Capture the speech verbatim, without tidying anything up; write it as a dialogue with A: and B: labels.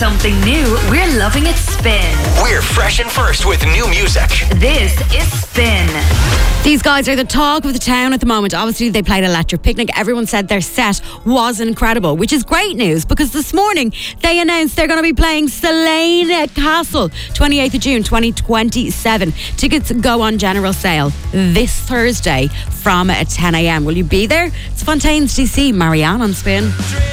A: something new, we're loving it Spin.
B: We're fresh and first with new music.
A: This is Spin.
C: These guys are the talk of the town at the moment. Obviously, they played Electric Picnic. Everyone said their set was incredible, which is great news because this morning they announced they're going to be playing Slane Castle, twenty-eighth of June, twenty twenty-seven. Tickets go on general sale this Thursday from ten a.m. Will you be there? It's Fontaine's D C. Marianne on Spin.